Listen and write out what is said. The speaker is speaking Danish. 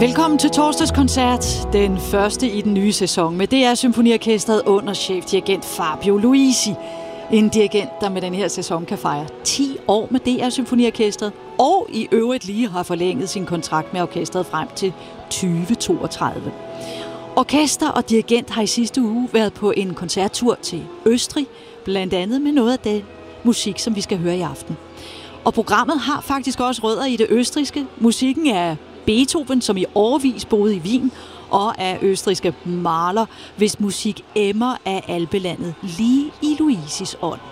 Velkommen til torsdagskoncert, den første i den nye sæson med DR Symfoniorkestret under chefdirigent Fabio Luisi. En dirigent, der med den her sæson kan fejre 10 år med DR Symfoniorkestret, og i øvrigt lige har forlænget sin kontrakt med orkestret frem til 2032. Orkester og dirigent har i sidste uge været på en koncerttur til Østrig, blandt andet med noget af den musik, som vi skal høre i aften. Og programmet har faktisk også rødder i det østrigske. Musikken er Beethoven, som i årevis boede i Wien, og af østrigske Mahler, hvis musik emmer af alpelandet lige i Luisis ånd.